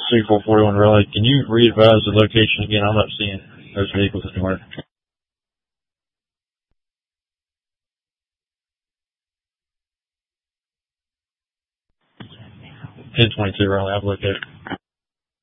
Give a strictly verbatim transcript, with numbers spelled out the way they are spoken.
C four forty-one Raleigh. Can you re-advise the location again? I'm not seeing those vehicles anywhere. ten twenty-two Raleigh. I've looked at it.